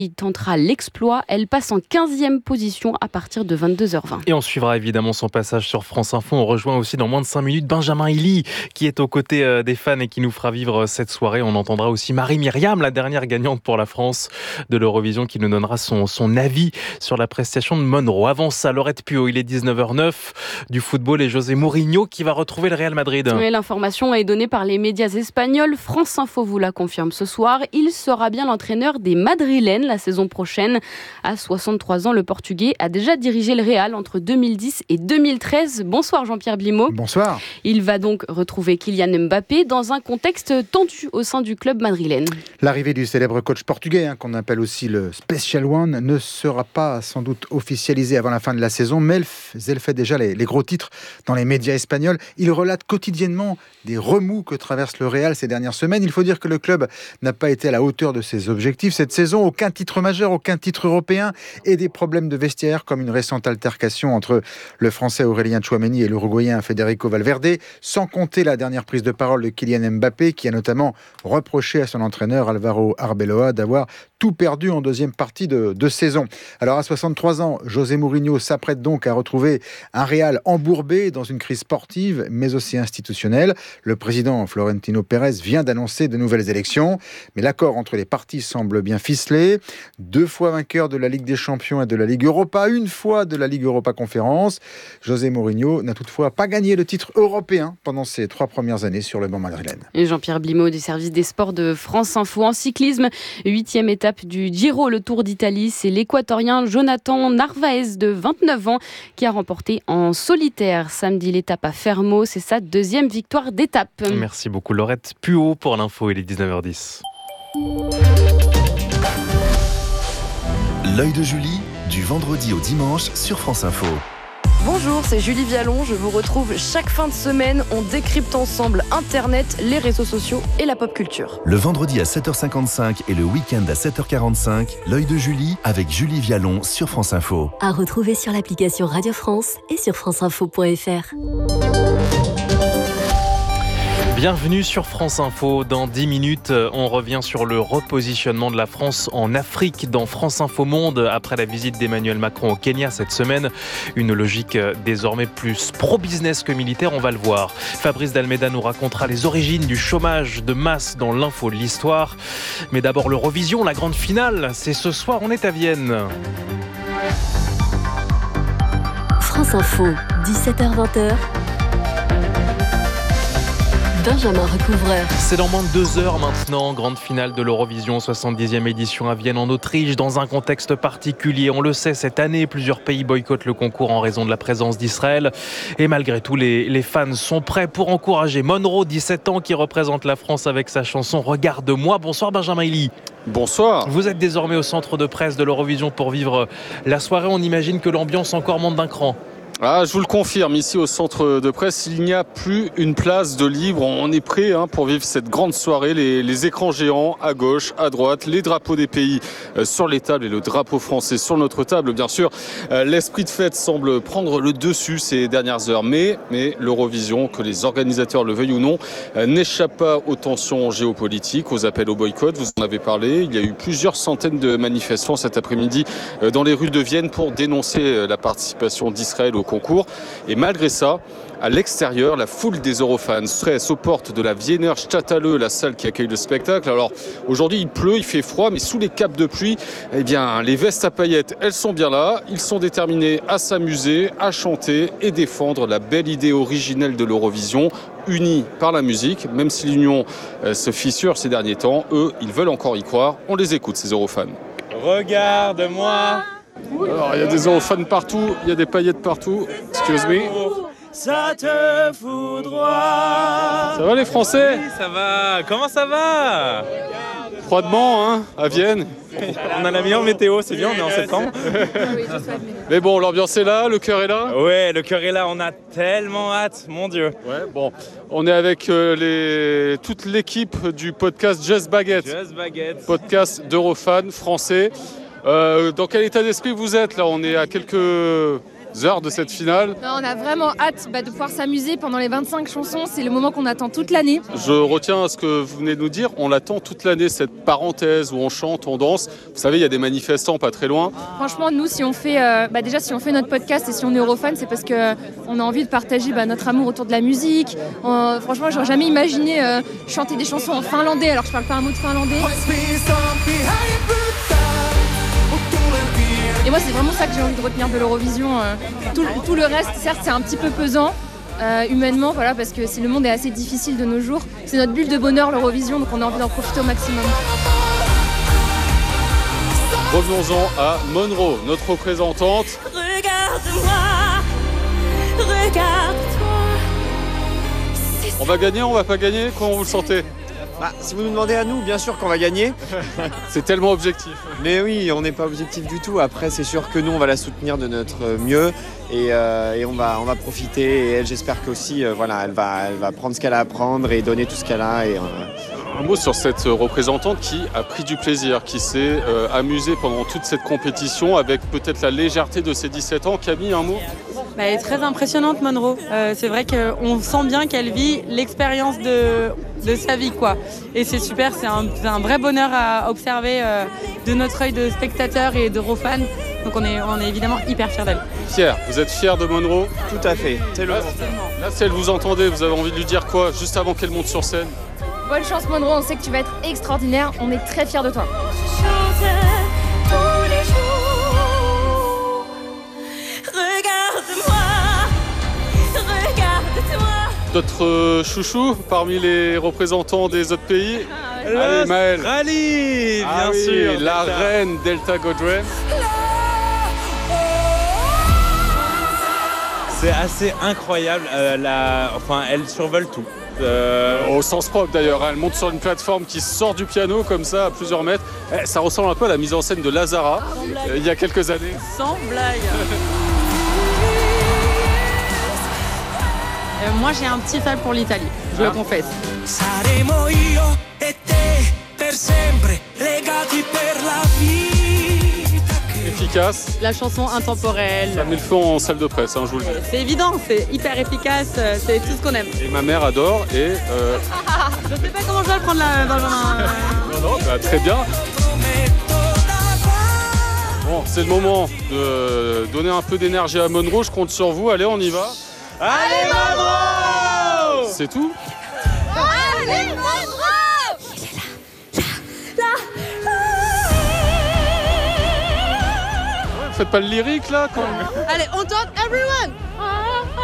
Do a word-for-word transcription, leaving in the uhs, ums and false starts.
Il tentera l'exploit. Elle passe en quinzième position à partir de vingt-deux heures vingt. Et on suivra évidemment son passage sur France Info. On rejoint aussi dans moins de cinq minutes Benjamin Hilly qui est aux côtés des fans et qui nous fera vivre cette soirée. On entendra aussi Marie-Myriam, la dernière gagnante pour la France de l'Eurovision, qui nous donnera son, son avis sur la prestation de Monroe. Avant ça, Laurette Puot, il est dix-neuf heures neuf, du football et José Mourinho qui va retrouver le Real Madrid. Oui, l'information est donnée par les médias espagnols. France Info vous la confirme ce soir. Il sera bien l'entraîneur des Madrilènes la saison prochaine. À soixante-trois ans, le Portugais a déjà dirigé le Real entre deux mille dix et deux mille treize. Bonsoir Jean-Pierre Blimaud. Bonsoir. Il va donc retrouver Kylian Mbappé dans un contexte tendu au sein du club madrilène. L'arrivée du célèbre coach portugais, hein, qu'on appelle aussi le Special One, ne sera pas sans doute officialisée avant la fin de la saison, mais elle fait déjà les, les gros titres dans les médias espagnols. Il relate quotidiennement des remous que traverse le Real ces dernières semaines. Il faut dire que le club n'a pas été à la hauteur de ses objectifs cette saison. Aucun titre majeur, aucun titre européen et des problèmes de vestiaire comme une récente altercation entre le Français Aurélien Tchouaméni et l'Uruguayen Federico Valverde, sans compter la dernière prise de parole de Kylian Mbappé qui a notamment reproché à son entraîneur Alvaro Arbeloa d'avoir tout perdu en deuxième partie de, de saison. Alors à soixante-trois ans, José Mourinho s'apprête donc à retrouver un Real embourbé dans une crise sportive mais aussi institutionnelle. Le président Florentino Pérez vient d'annoncer de nouvelles élections, mais l'accord entre les partis semble bien ficelé. Deux fois vainqueur de la Ligue des Champions et de la Ligue Europa, une fois de la Ligue Europa Conférence. José Mourinho n'a toutefois pas gagné le titre européen pendant ses trois premières années sur le banc madrilène. Et Jean-Pierre Blimaud du service des sports de France Info. En cyclisme, huitième étape du Giro, le Tour d'Italie. C'est l'Équatorien Jonathan Narvaez de vingt-neuf ans qui a remporté en solitaire samedi l'étape à Fermo. C'est sa deuxième victoire d'étape. Merci beaucoup Laurette Puot pour l'info. Il est dix-neuf heures dix. L'œil de Julie, du vendredi au dimanche sur France Info. Bonjour, c'est Julie Vialon. Je vous retrouve chaque fin de semaine. On décrypte ensemble Internet, les réseaux sociaux et la pop culture. Le vendredi à sept heures cinquante-cinq et le week-end à sept heures quarante-cinq, l'œil de Julie avec Julie Vialon sur France Info. À retrouver sur l'application Radio France et sur franceinfo point f r. Bienvenue sur France Info. Dans dix minutes, on revient sur le repositionnement de la France en Afrique dans France Info Monde après la visite d'Emmanuel Macron au Kenya cette semaine. Une logique désormais plus pro-business que militaire, on va le voir. Fabrice Dalméda nous racontera les origines du chômage de masse dans l'info de l'histoire. Mais d'abord l'Eurovision, la grande finale, c'est ce soir, on est à Vienne. France Info, dix-sept heures vingt. Benjamin Recouvreur. C'est dans moins de deux heures maintenant, grande finale de l'Eurovision, soixante-dixième édition à Vienne en Autriche, dans un contexte particulier. On le sait, cette année, plusieurs pays boycottent le concours en raison de la présence d'Israël. Et malgré tout, les, les fans sont prêts pour encourager Monroe, dix-sept ans, qui représente la France avec sa chanson « Regarde-moi ». Bonsoir Benjamin Hilly. Bonsoir. Vous êtes désormais au centre de presse de l'Eurovision pour vivre la soirée. On imagine que l'ambiance encore monte d'un cran. Ah, je vous le confirme, ici au centre de presse, il n'y a plus une place de libre. On est prêt hein, pour vivre cette grande soirée. Les, les écrans géants à gauche, à droite, les drapeaux des pays euh, sur les tables et le drapeau français sur notre table, bien sûr. Euh, l'esprit de fête semble prendre le dessus ces dernières heures. Mais, mais l'Eurovision, que les organisateurs le veuillent ou non, euh, n'échappe pas aux tensions géopolitiques, aux appels au boycott. Vous en avez parlé. Il y a eu plusieurs centaines de manifestants cet après-midi euh, dans les rues de Vienne pour dénoncer euh, la participation d'Israël au concours. Et malgré ça, à l'extérieur, la foule des Eurofans stresse aux portes de la Wiener Stadthalle, la salle qui accueille le spectacle. Alors aujourd'hui, il pleut, il fait froid, mais sous les capes de pluie, eh bien, les vestes à paillettes, elles sont bien là. Ils sont déterminés à s'amuser, à chanter et défendre la belle idée originelle de l'Eurovision, unis par la musique. Même si l'union euh, se fissure ces derniers temps, eux, ils veulent encore y croire. On les écoute, ces Eurofans. Regarde-moi. Alors, il y a des Eurofans partout, il y a des paillettes partout. Excuse me. Ça te foudroie. Ça va les Français? Oui, ça va. Comment ça va? Froidement, hein, à Vienne. On a la meilleure météo, c'est bien, on est en septembre. Mais bon, l'ambiance est là, le cœur est là. Ouais, le cœur est là, on a tellement hâte, mon Dieu. Ouais, bon, on est avec euh, les... toute l'équipe du podcast Just Baguette. Just Baguette. Podcast d'Eurofans français. Euh, dans quel état d'esprit vous êtes là? On est à quelques heures de cette finale. Non, on a vraiment hâte bah, de pouvoir s'amuser pendant les vingt-cinq chansons. C'est le moment qu'on attend toute l'année. Je retiens ce que vous venez de nous dire. On l'attend toute l'année, cette parenthèse où on chante, on danse. Vous savez, il y a des manifestants pas très loin. Franchement, nous, si on fait, euh, bah, déjà, si on fait notre podcast et si on est Eurofan, c'est parce qu'on a envie de partager bah, notre amour autour de la musique. Euh, franchement, j'aurais jamais imaginé euh, chanter des chansons en finlandais alors que je parle pas un mot de finlandais. Et moi, c'est vraiment ça que j'ai envie de retenir de l'Eurovision. Euh, tout, tout le reste, certes, c'est un petit peu pesant. Euh, humainement, voilà, parce que si le monde est assez difficile de nos jours, c'est notre bulle de bonheur l'Eurovision, donc on a envie d'en profiter au maximum. Revenons-en à Monroe, notre représentante. Regarde-moi, regarde-toi. On va gagner, on va pas gagner, comment vous le sentez? Bah, si vous nous demandez à nous, bien sûr qu'on va gagner. C'est tellement objectif. Mais oui, on n'est pas objectif du tout. Après, c'est sûr que nous, on va la soutenir de notre mieux et, euh, et on, va, on va profiter. Et elle, j'espère qu'aussi, euh, voilà, elle va, elle va prendre ce qu'elle a à prendre et donner tout ce qu'elle a. Et, euh... Un mot sur cette représentante qui a pris du plaisir, qui s'est euh, amusée pendant toute cette compétition avec peut-être la légèreté de ses dix-sept ans. Camille, un mot? Bah, elle est très impressionnante, Monroe. Euh, c'est vrai qu'on sent bien qu'elle vit l'expérience de, de sa vie, quoi. Et c'est super, c'est un, c'est un vrai bonheur à observer euh, de notre œil de spectateur et d'Eurofan. Donc on est, on est évidemment hyper fiers d'elle. Fier, vous êtes fier de Monroe? Tout à fait, c'est le là, là, si elle vous entendait, vous avez envie de lui dire quoi, juste avant qu'elle monte sur scène? Bonne chance, Monroe, on sait que tu vas être extraordinaire, on est très fiers de toi. D'autres chouchous parmi les représentants des autres pays? Allez, Maëlle. Rally, bien ah oui, sûr. La Delta. reine Delta Goldren. C'est assez incroyable. Euh, la... Enfin, elle survole tout. Euh... Au sens propre d'ailleurs, elle monte sur une plateforme qui sort du piano comme ça à plusieurs mètres. Eh, ça ressemble un peu à la mise en scène de Lazara euh, il y a quelques années. Sans blague. Euh, moi, j'ai un petit faible pour l'Italie, je ah. le confesse. Saremo io e te per sempre legati per la vita. Efficace. La chanson intemporelle. Ça met le feu en salle de presse, hein, je vous le dis. C'est évident, c'est hyper efficace, c'est tout ce qu'on aime. Et ma mère adore et... Euh... je sais pas comment je dois le prendre là, dans le... non, non, bah, très bien. Bon, c'est le moment de donner un peu d'énergie à Monroe, je compte sur vous, allez, on y va. Allez, Monroe! C'est tout? Allez, Monroe! Il est là, là, là. Ouais, faites pas le lyrique là quand même. Allez, on tente, everyone!